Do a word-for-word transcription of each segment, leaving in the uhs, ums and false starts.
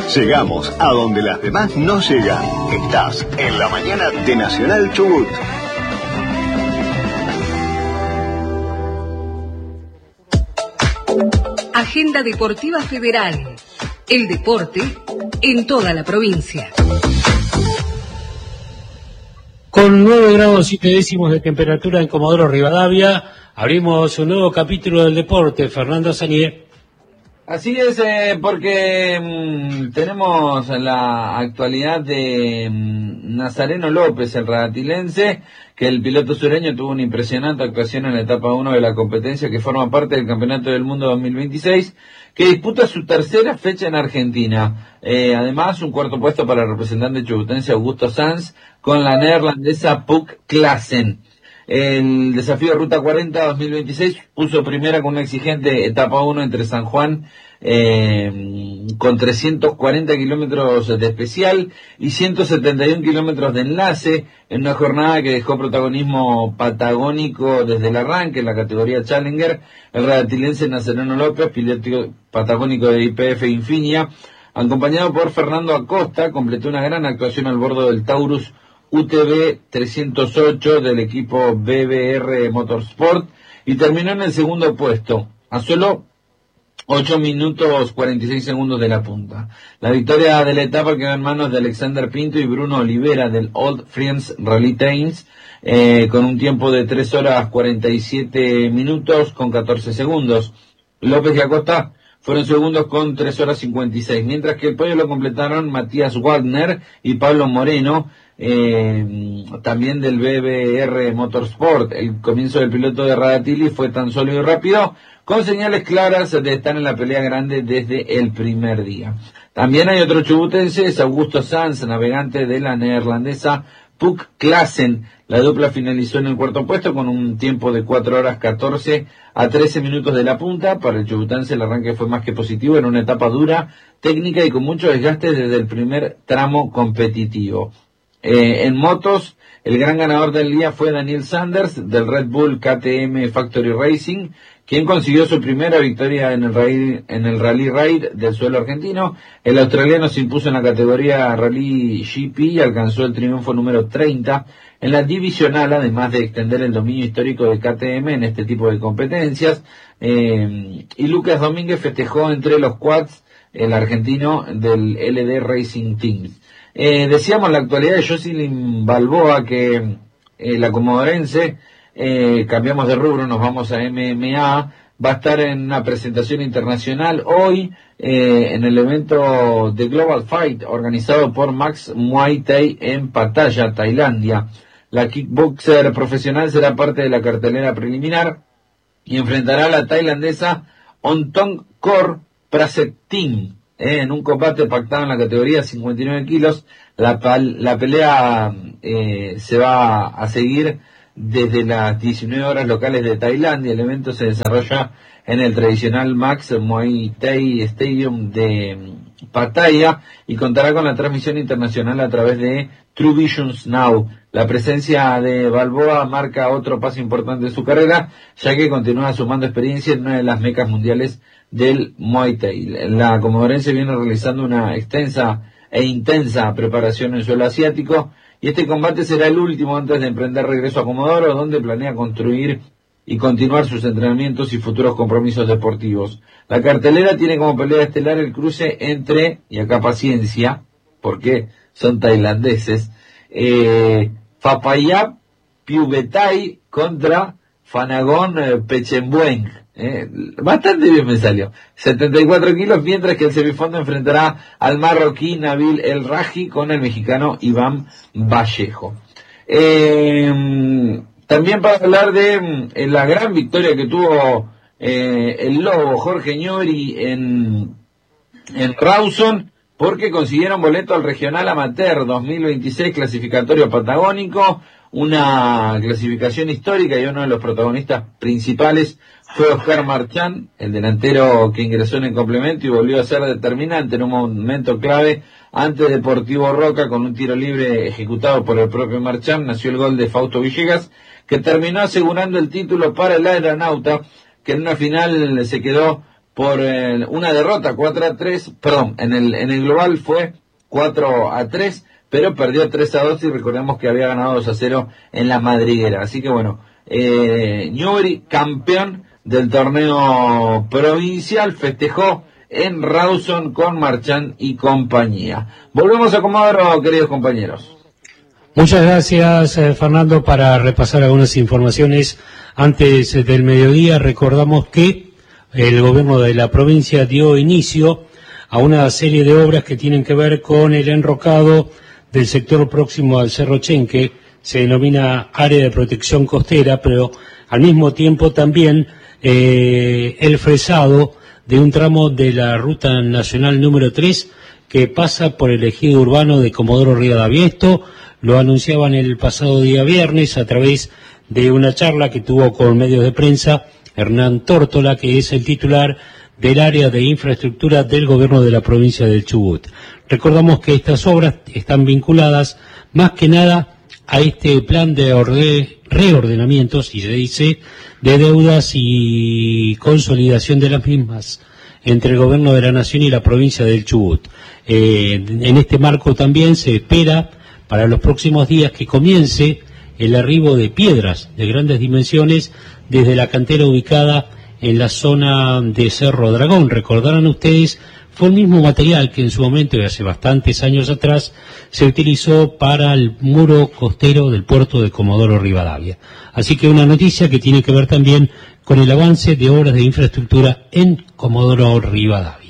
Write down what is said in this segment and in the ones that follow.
Llegamos a donde las demás no llegan. Estás en la mañana de Nacional Chubut. Agenda Deportiva Federal. El deporte en toda la provincia. Con nueve grados siete décimos de temperatura en Comodoro Rivadavia, abrimos un nuevo capítulo del deporte. Fernando Sañé. Así es, eh, porque mmm, tenemos la actualidad de mmm, Nazareno López, el radatilense, que el piloto sureño tuvo una impresionante actuación en la etapa uno de la competencia que forma parte del Campeonato del Mundo dos mil veintiséis, que disputa su tercera fecha en Argentina. Eh, además, un cuarto puesto para el representante chubutense Augusto Sanz con la neerlandesa Puk Klassen. El desafío Ruta cuarenta dos mil veintiséis puso primera con una exigente etapa uno entre San Juan, eh, con trescientos cuarenta kilómetros de especial y ciento setenta y un kilómetros de enlace, en una jornada que dejó protagonismo patagónico desde el arranque en la categoría Challenger. El radatilense Nazareno López, piloto patagónico de Y P F Infinia, acompañado por Fernando Acosta, completó una gran actuación al bordo del Taurus U T V trescientos ocho del equipo B B R Motorsport y terminó en el segundo puesto, a solo ocho minutos cuarenta y seis segundos de la punta. La victoria de la etapa quedó en manos de Alexander Pinto y Bruno Olivera del Old Friends Rally Teams, eh, con un tiempo de tres horas cuarenta y siete minutos con catorce segundos. López y Acosta fueron segundos con tres horas cincuenta y seis, mientras que el podio lo completaron Matías Wagner y Pablo Moreno, eh, también del B B R Motorsport. El comienzo del piloto de Radatili fue tan sólido y rápido, con señales claras de estar en la pelea grande desde el primer día. También hay otro chubutense, es Augusto Sanz, navegante de la neerlandesa Puk Klassen. La dupla finalizó en el cuarto puesto con un tiempo de cuatro horas catorce a trece minutos de la punta. Para el chubutense el arranque fue más que positivo en una etapa dura, técnica y con mucho desgaste desde el primer tramo competitivo. Eh, en motos, el gran ganador del día fue Daniel Sanders del Red Bull K T M Factory Racing, quien consiguió su primera victoria en el rally, en el Rally Raid del suelo argentino. El australiano se impuso en la categoría Rally G P y alcanzó el triunfo número treinta en la divisional, además de extender el dominio histórico de K T M en este tipo de competencias. Eh, y Lucas Domínguez festejó entre los quads el argentino del L D Racing Team. Eh, decíamos la actualidad de Jocelyn Balboa, que eh, la comodorense, eh, cambiamos de rubro, nos vamos a M M A, va a estar en una presentación internacional hoy, eh, en el evento de Global Fight, organizado por Max Muay Thai en Pattaya, Tailandia. La kickboxer profesional será parte de la cartelera preliminar y enfrentará a la tailandesa Ontong Kor Prasettin, Eh, en un combate pactado en la categoría cincuenta y nueve kilos. La, la pelea eh, se va a seguir desde las diecinueve horas locales de Tailandia. El evento se desarrolla en el tradicional Max Muay Thai Stadium de Pattaya y contará con la transmisión internacional a través de True Visions Now. La presencia de Balboa marca otro paso importante en su carrera, ya que continúa sumando experiencia en una de las mecas mundiales del Muay Thai. La comodorense viene realizando una extensa e intensa preparación en suelo asiático y este combate será el último antes de emprender regreso a Comodoro, donde planea construir y continuar sus entrenamientos y futuros compromisos deportivos. La cartelera tiene como pelea estelar el cruce entre, y acá paciencia, porque son tailandeses, eh, Phapayap Phewthai contra Phanagon eh, Pechembueng. Eh, bastante bien me salió. setenta y cuatro kilos, mientras que el semifondo enfrentará al marroquí Nabil El Raji con el mexicano Iván Vallejo. Eh, también para hablar de eh, la gran victoria que tuvo eh, el Lobo Jorge Ñori en, en Rawson, porque consiguieron boleto al Regional Amateur dos mil veintiséis clasificatorio patagónico, una clasificación histórica, y uno de los protagonistas principales fue Oscar Marchán, el delantero que ingresó en el complemento y volvió a ser determinante en un momento clave ante Deportivo Roca. Con un tiro libre ejecutado por el propio Marchán nació el gol de Fausto Villegas, que terminó asegurando el título para el aeronauta, que en una final se quedó por eh, una derrota cuatro a tres, perdón, en el, en el global fue cuatro a tres, pero perdió tres a dos y recordemos que había ganado dos a cero en la madriguera. Así que bueno, eh, Newbery, campeón del torneo provincial, festejó en Rawson con Marchand y compañía. Volvemos a Comodoro, queridos compañeros. Muchas gracias, eh, Fernando, para repasar algunas informaciones antes eh, del mediodía. Recordamos que el gobierno de la provincia dio inicio a una serie de obras que tienen que ver con el enrocado del sector próximo al Cerro Chenque. Se denomina área de protección costera, pero al mismo tiempo también eh, el fresado de un tramo de la ruta nacional número tres que pasa por el ejido urbano de Comodoro Rivadavia. Esto lo anunciaban el pasado día viernes a través de una charla que tuvo con medios de prensa Hernán Tórtola, que es el titular del área de infraestructura del gobierno de la provincia del Chubut. Recordamos que estas obras están vinculadas más que nada a este plan de orde, reordenamiento, si se dice, de deudas y consolidación de las mismas entre el gobierno de la nación y la provincia del Chubut. Eh, en este marco también se espera para los próximos días que comience el arribo de piedras de grandes dimensiones desde la cantera ubicada en la zona de Cerro Dragón. Recordarán ustedes, fue el mismo material que en su momento, y hace bastantes años atrás, se utilizó para el muro costero del puerto de Comodoro Rivadavia. Así que una noticia que tiene que ver también con el avance de obras de infraestructura en Comodoro Rivadavia.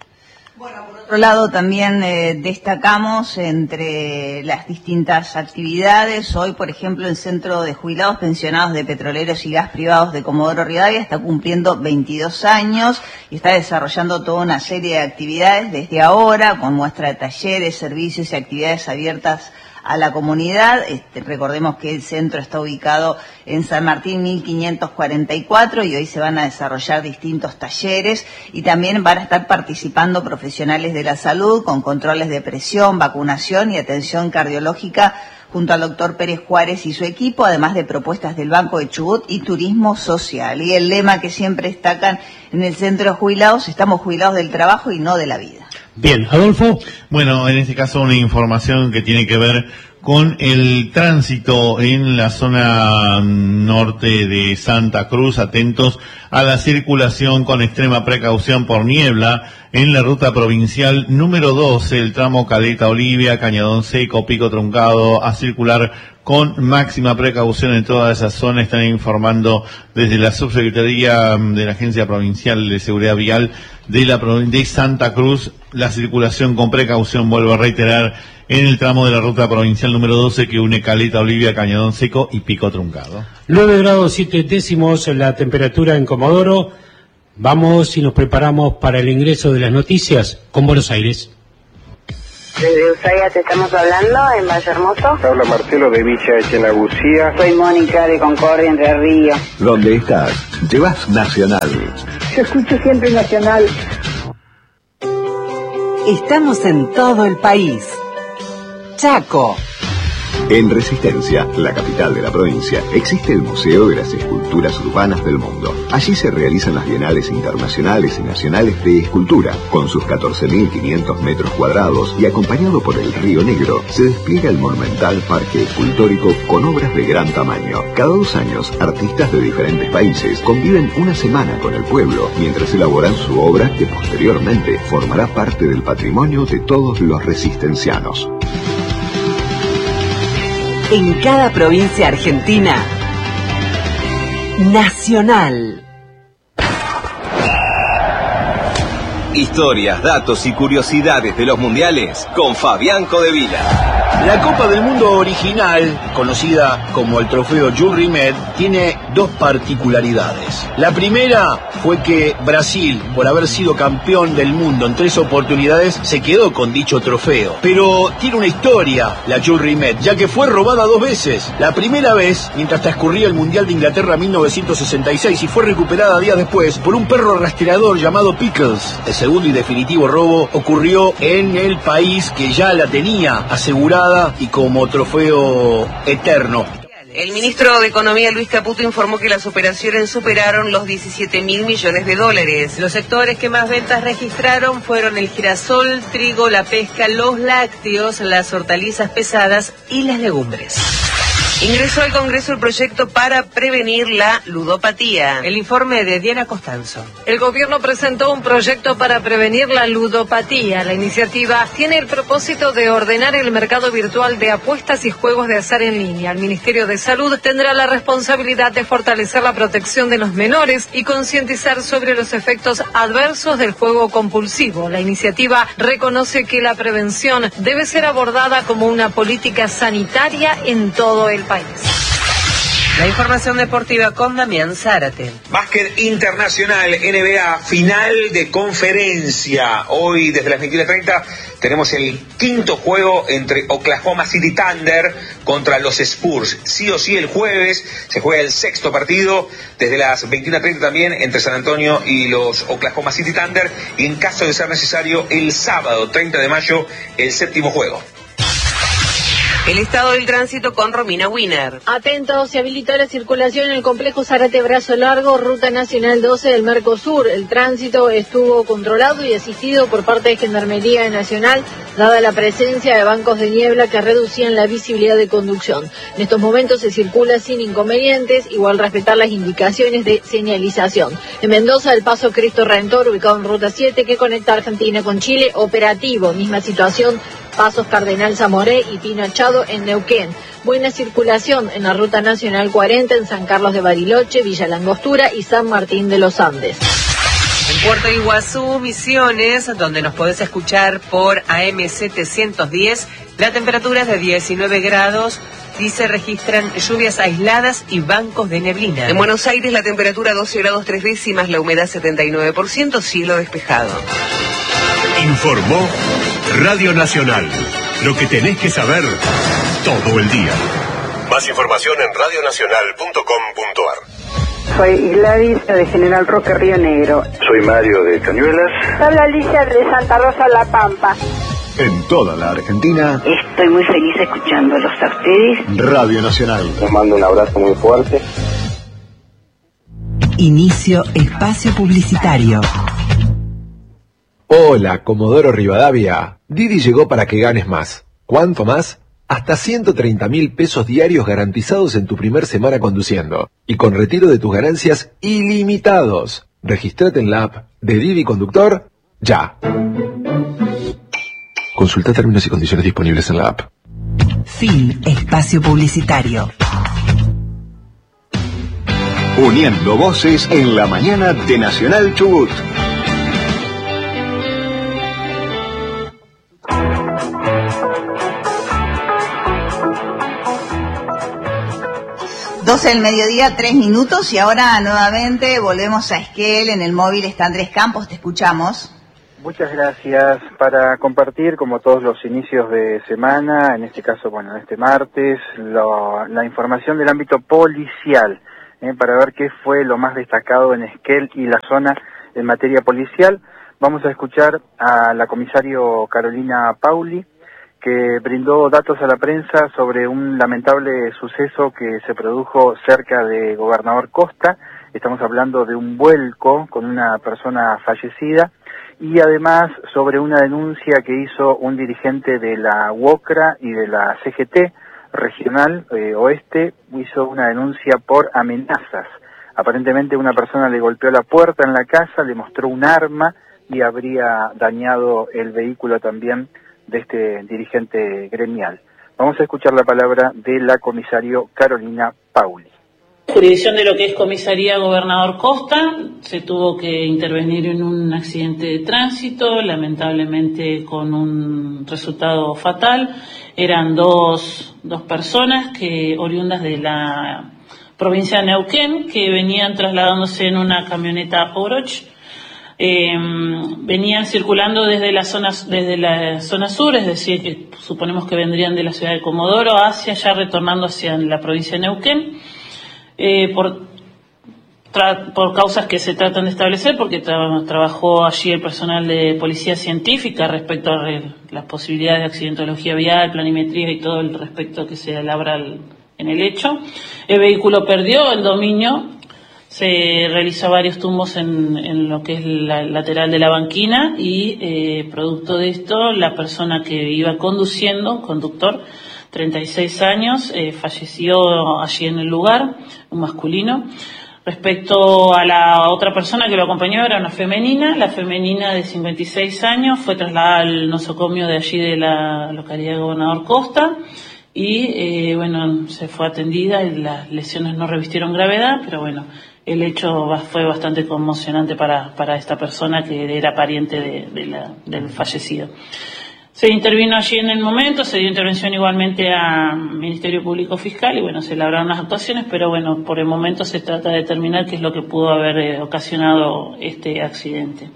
Por otro lado, también eh, destacamos entre las distintas actividades. Hoy, por ejemplo, el Centro de Jubilados Pensionados de Petroleros y Gas Privados de Comodoro Rivadavia está cumpliendo veintidós años y está desarrollando toda una serie de actividades desde ahora, con muestra de talleres, servicios y actividades abiertas a la comunidad. Este, recordemos que el centro está ubicado en San Martín mil quinientos cuarenta y cuatro y hoy se van a desarrollar distintos talleres y también van a estar participando profesionales de la salud con controles de presión, vacunación y atención cardiológica junto al doctor Pérez Juárez y su equipo, además de propuestas del Banco de Chubut y turismo social. Y el lema que siempre destacan en el centro de jubilados: estamos jubilados del trabajo y no de la vida. Bien, Adolfo. Bueno, en este caso una información que tiene que ver con el tránsito en la zona norte de Santa Cruz. Atentos a la circulación con extrema precaución por niebla en la ruta provincial número doce, el tramo Caleta Olivia, Cañadón Seco, Pico Truncado, a circular con máxima precaución en toda esa zona. Están informando desde la Subsecretaría de la Agencia Provincial de Seguridad Vial de la de Santa Cruz, la circulación con precaución, vuelvo a reiterar, en el tramo de la ruta provincial número doce que une Caleta Olivia, Cañadón Seco y Pico Truncado. nueve grados siete décimos la temperatura en Comodoro. Vamos y nos preparamos para el ingreso de las noticias con Buenos Aires. Desde Ushuaia te estamos hablando, en Valle Hermoso. Habla Marcelo de Villa Echenagucía. Soy Mónica de Concordia, Entre Ríos. ¿Dónde estás? Llevas Nacional. Yo escucho siempre Nacional. Estamos en todo el país. Chaco. En Resistencia, la capital de la provincia, existe el Museo de las Esculturas Urbanas del Mundo. Allí se realizan las bienales internacionales y nacionales de escultura. Con sus catorce mil quinientos metros cuadrados y acompañado por el Río Negro, se despliega el monumental parque escultórico con obras de gran tamaño. Cada dos años, artistas de diferentes países conviven una semana con el pueblo mientras elaboran su obra que posteriormente formará parte del patrimonio de todos los resistencianos. En cada provincia argentina, Nacional. Historias, datos y curiosidades de los mundiales con Fabián Codevila. La Copa del Mundo original, conocida como el trofeo Jules Rimet, tiene dos particularidades. La primera fue que Brasil, por haber sido campeón del mundo en tres oportunidades, se quedó con dicho trofeo. Pero tiene una historia la Jules Rimet, ya que fue robada dos veces. La primera vez, mientras transcurría el Mundial de Inglaterra mil novecientos sesenta y seis, y fue recuperada días después por un perro rastreador llamado Pickles. El segundo y definitivo robo ocurrió en el país que ya la tenía asegurada y como trofeo eterno. El ministro de Economía, Luis Caputo, informó que las operaciones superaron los diecisiete mil millones de dólares. Los sectores que más ventas registraron fueron el girasol, trigo, la pesca, los lácteos, las hortalizas pesadas y las legumbres. Ingresó al Congreso el proyecto para prevenir la ludopatía. El informe de Diana Costanzo. El gobierno presentó un proyecto para prevenir la ludopatía. La iniciativa tiene el propósito de ordenar el mercado virtual de apuestas y juegos de azar en línea. El Ministerio de Salud tendrá la responsabilidad de fortalecer la protección de los menores y concientizar sobre los efectos adversos del juego compulsivo. La iniciativa reconoce que la prevención debe ser abordada como una política sanitaria en todo el país. La información deportiva con Damián Zárate. Básquet internacional, N B A, final de conferencia. Hoy desde las veintiuna treinta tenemos el quinto juego entre Oklahoma City Thunder contra los Spurs. Sí o sí el jueves se juega el sexto partido desde las veintiuna treinta también entre San Antonio y los Oklahoma City Thunder. Y en caso de ser necesario el sábado treinta de mayo el séptimo juego. El estado del tránsito con Romina Wiener. Atentos, se habilitó la circulación en el complejo Zárate Brazo Largo, Ruta Nacional doce del Mercosur. El tránsito estuvo controlado y asistido por parte de Gendarmería Nacional, dada la presencia de bancos de niebla que reducían la visibilidad de conducción. En estos momentos se circula sin inconvenientes, igual respetar las indicaciones de señalización. En Mendoza, el paso Cristo Redentor, ubicado en Ruta siete, que conecta Argentina con Chile, operativo. Misma situación, pasos Cardenal Zamoré y Pinachado en Neuquén. Buena circulación en la Ruta Nacional cuarenta en San Carlos de Bariloche, Villa Langostura y San Martín de los Andes. En Puerto Iguazú, Misiones, donde nos podés escuchar por A M setecientos diez, la temperatura es de diecinueve grados y se registran lluvias aisladas y bancos de neblina. En Buenos Aires la temperatura doce grados tres décimas, la humedad setenta y nueve por ciento, cielo despejado. Informó Radio Nacional. Lo que tenés que saber todo el día. Más información en radio nacional punto com punto ar. Soy Gladys de General Roque, Río Negro. Soy Mario de Cañuelas. Habla Alicia de Santa Rosa, La Pampa. En toda la Argentina. Estoy muy feliz escuchándolos a ustedes. Radio Nacional. Les mando un abrazo muy fuerte. Inicio espacio publicitario. Hola, Comodoro Rivadavia. Didi llegó para que ganes más. ¿Cuánto más? Hasta ciento treinta mil pesos diarios garantizados en tu primer semana conduciendo. Y con retiro de tus ganancias ilimitados. Regístrate en la app de Didi Conductor ya. Consulta términos y condiciones disponibles en la app. Fin espacio publicitario. Uniendo voces en la mañana de Nacional Chubut. doce del mediodía, tres minutos, y ahora nuevamente volvemos a Esquel. En el móvil está Andrés Campos, te escuchamos. Muchas gracias. Para compartir, como todos los inicios de semana, en este caso, bueno, este martes, lo, la información del ámbito policial, eh, para ver qué fue lo más destacado en Esquel y la zona en materia policial. Vamos a escuchar a la comisario Carolina Pauli, que brindó datos a la prensa sobre un lamentable suceso que se produjo cerca de Gobernador Costa. Estamos hablando de un vuelco con una persona fallecida y además sobre una denuncia que hizo un dirigente de la UOCRA y de la C G T regional eh, oeste. Hizo una denuncia por amenazas. Aparentemente una persona le golpeó la puerta en la casa, le mostró un arma y habría dañado el vehículo también de este dirigente gremial. Vamos a escuchar la palabra de la comisario Carolina Pauli. Jurisdicción de lo que es Comisaría Gobernador Costa, se tuvo que intervenir en un accidente de tránsito, lamentablemente con un resultado fatal. Eran dos, dos personas que oriundas de la provincia de Neuquén, que venían trasladándose en una camioneta Oroch. Eh, venían circulando desde la zona desde la zona sur, es decir, que suponemos que vendrían de la ciudad de Comodoro hacia allá, retornando hacia la provincia de Neuquén, eh, por tra por causas que se tratan de establecer, porque tra trabajó allí el personal de policía científica respecto a las posibilidades de accidentología vial, planimetría y todo el respecto que se labra al, en el hecho. El vehículo perdió el dominio, se realizó varios tumbos en, en lo que es la lateral de la banquina y eh, producto de esto la persona que iba conduciendo, conductor, treinta y seis años, eh, falleció allí en el lugar, un masculino. Respecto a la otra persona que lo acompañó, era una femenina, la femenina de cincuenta y seis años fue trasladada al nosocomio de allí de la localidad de Gobernador Costa y eh, bueno, se fue atendida y las lesiones no revistieron gravedad, pero bueno, el hecho fue bastante conmocionante para, para esta persona que era pariente de, de la, del fallecido. Se intervino allí en el momento, se dio intervención igualmente al Ministerio Público Fiscal y bueno, se elaboraron las actuaciones, pero bueno, por el momento se trata de determinar qué es lo que pudo haber eh, ocasionado este accidente.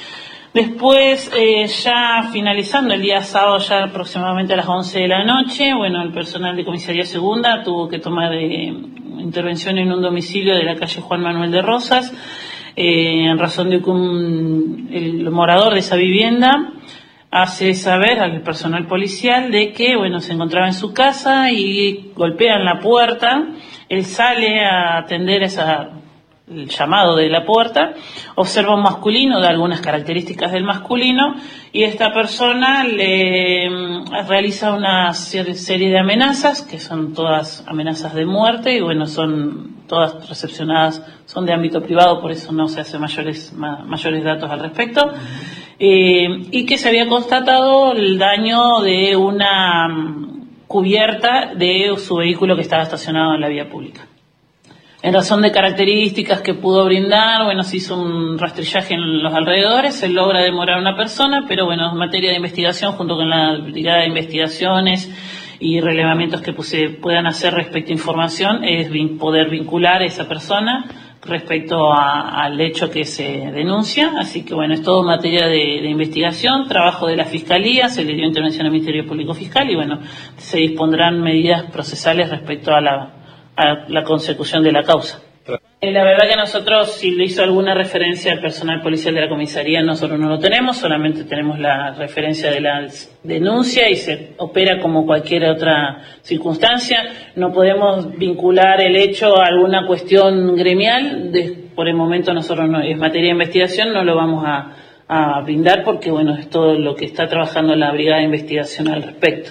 Después, eh, ya finalizando el día sábado, ya aproximadamente a las once de la noche, bueno, el personal de Comisaría Segunda tuvo que tomar eh, intervención en un domicilio de la calle Juan Manuel de Rosas, eh, en razón de que un, el morador de esa vivienda hace saber al personal policial de que, bueno, se encontraba en su casa y golpean la puerta. Él sale a atender esa, el llamado de la puerta, observa un masculino, da algunas características del masculino, y esta persona le realiza una serie de amenazas, que son todas amenazas de muerte, y bueno, son todas recepcionadas, son de ámbito privado, por eso no se hace mayores, ma, mayores datos al respecto. Eh, y que se había constatado el daño de una um, cubierta de su vehículo que estaba estacionado en la vía pública. En razón de características que pudo brindar, bueno, se hizo un rastrillaje en los alrededores, se logra demorar a una persona, pero bueno, en materia de investigación, junto con la Brigada de Investigaciones y relevamientos que se puedan hacer respecto a información, es poder vincular a esa persona respecto a, al hecho que se denuncia, así que bueno, es todo materia de, de investigación, trabajo de la Fiscalía, se le dio intervención al Ministerio Público Fiscal y bueno, se dispondrán medidas procesales respecto a la, a la consecución de la causa. Eh, la verdad que nosotros, si le hizo alguna referencia al personal policial de la comisaría, nosotros no lo tenemos, solamente tenemos la referencia de la denuncia y se opera como cualquier otra circunstancia. No podemos vincular el hecho a alguna cuestión gremial, de, por el momento nosotros no, es materia de investigación, no lo vamos a, a brindar porque bueno, es todo lo que está trabajando la Brigada de Investigación al respecto.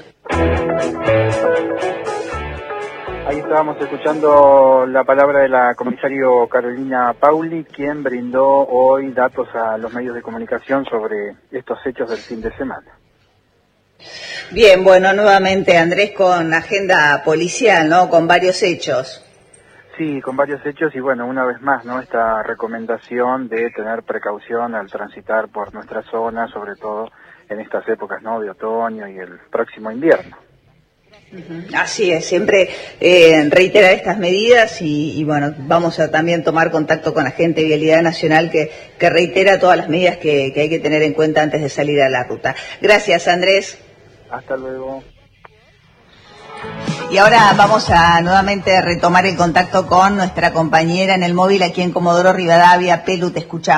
Ahí estábamos escuchando la palabra de la comisario Carolina Pauli, quien brindó hoy datos a los medios de comunicación sobre estos hechos del fin de semana. Bien, bueno, nuevamente Andrés con agenda policial, ¿no? Con varios hechos. Sí, con varios hechos y bueno, una vez más, ¿no? Esta recomendación de tener precaución al transitar por nuestra zona, sobre todo en estas épocas, ¿no? De otoño y el próximo invierno. Así es, siempre eh, reiterar estas medidas y, y bueno, vamos a también tomar contacto con la gente de Vialidad Nacional que, que reitera todas las medidas que, que hay que tener en cuenta antes de salir a la ruta. Gracias, Andrés. Hasta luego. Y ahora vamos a nuevamente retomar el contacto con nuestra compañera en el móvil aquí en Comodoro Rivadavia. Pelu, te escuchamos.